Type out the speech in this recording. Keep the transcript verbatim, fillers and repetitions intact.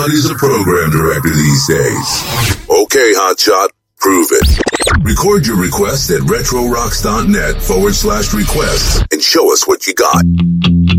He's a program director these days. Okay, hotshot, prove it. Record your request at retrorocks.net forward slash requests and show us what you got.